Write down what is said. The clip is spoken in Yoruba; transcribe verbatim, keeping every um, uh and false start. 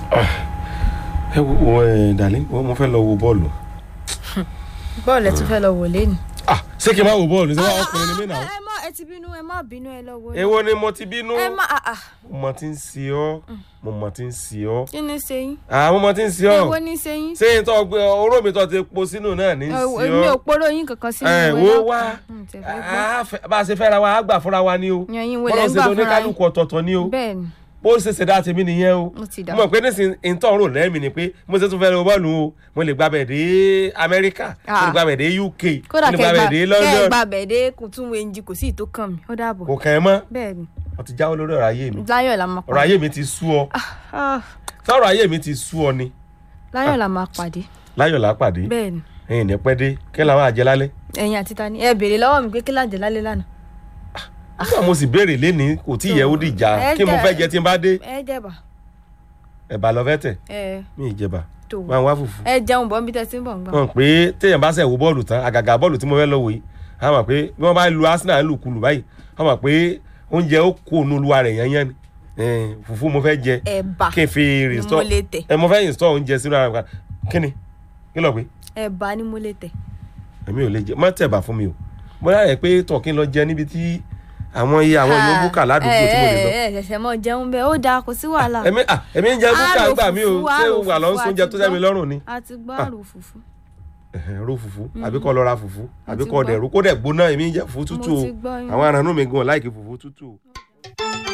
ẹ wo ẹ darling mo fẹ́ lọ wo bọ́ọ̀lù. bọ́ọ̀lù ẹ tún fẹ́ lọ wò lẹ́nu. ah ṣé kí n máa wo bọ́ọ̀lù ṣé wàá ọkùnrin ni mí náà. ẹ má ẹ ti bínú ẹ má bínú ẹ lọ wo. èwo ni mo ti bínú. ẹ má ah ah. mo mọ tí ń ṣe ọ́ mo mọ tí ń ṣe ọ́. kí ni ṣe yín. ah mo mọ tí ń ṣe ọ́. èwo ni ṣe yín. ṣé n tó gbé oró mi tó ti po sínú náà ní í ṣe ọ́. èmi ò poró yín kankan sínú ẹ ìwé wo náà. wá Mm, tẹ̀ fẹ́ gbọ́. bá a ṣe fẹ́ra wa á gbà fúnra wa ni o. Yan yín wo lẹ ń gbà bọ́lá ṣe tó ní fúnra kálukú ọ̀tọ̀ọ̀tọ̀ ni o. bẹ́ẹ̀ ni bó ṣe ṣe dá tèmi nìyẹn o. mo ti dá. mo mọ̀ pé nísìnyí ìtọ́ rò lẹ́mìí ni pé mo ṣe tún fẹ́ lọ bọ́ọ̀lù o mo lè gbàbẹ̀ dé Amẹ́ríkà mo lè gbàbẹ̀ dé U K kódà mo lè gbàbẹ̀ dé kẹ́ ẹ London. gbà bẹ̀ẹ́dẹ́ kò tún wo ẹnjì kò sí ìtó kàn mí ó dàbọ̀. kò kàn ẹ́ mọ́ bẹ́ẹ̀ ni wọ́n ti jáwọ́ lórí ọ̀rọ̀ ayé mi. láyọ̀ la máa ọ̀rọ̀ pàdé. ayé mi ti sú ọ Ah, sọ̀rọ̀ ayé mi ti sú ọ ni. láyọ̀ la máa pàdé. láyọ̀ là á pàdé bẹ́ẹ̀ ni ẹ̀yìn ní pẹ́ dé kí làwọn àjẹ lálẹ́. ẹ̀yin àti ta ni ẹ béèrè lọ́wọ́ mi pé kí láǹjẹ̀ lálẹ́ lánàá. nígbà mo sì béèrè lénìí kò tí ì yẹ ó dìjà kí mo fẹ́ jẹ tí n bá dé. ẹ jẹba. ẹ̀bà lọ fẹ́ tẹ̀ ẹ mí ì jẹba tó máa wá fùfú. ẹ jẹun bọ́ níbi tẹ́ ti ń bọ̀ ń gbà. wọn pé téèyàn bá ṣẹ̀ wo bọ́ọ̀lù tán àgàgà bọ́ọ̀lù tí mo fẹ́ lọ wò yìí a mọ̀ pé bí wọ́n bá lu Arsenal lùkulù báyìí a mọ̀ pé oúnjẹ ó kó onú olúwa rẹ̀ yẹn yẹn ni fùfú mo fẹ́ jẹ ẹ̀bà kí n fi ni mo restore lè tẹ̀. ẹ mo fẹ́ install oúnjẹ sínú ara mi kan kí ni kí lọ pé ẹ̀bà ni mo lè tẹ̀. èmi ò lè jẹ má tẹ̀bà fún mi o mo rà rẹ̀ pé tọ̀ kí n lọ jẹ níbi tí àwọn iye àwọn yóò búkà ládùúgbò tí mo lè lọ. ẹ ẹ ṣẹ̀ṣẹ̀ mọ jẹun bẹ́ẹ̀ ó dáa kò sí wàhálà. èmi à èmi ń jẹ búkà Àrò gbà mí o fùfú, ṣé àrò wà lọ ń fùfú, sóúnjẹ tó àti tẹ́ mi gbọ́. lọ́rùn ni. a ti gbọ́ àrò fùfú. ro fùfú àbí kọ́ lọ ra fùfú àbí ti kọ́ gbọ́. dẹ̀rú kó dẹ̀ gbóná èmi ń jẹ fùfú tútù mo o ti gbọ́ yín. àwọn aránú mi gan láìkí fùfú tútù o.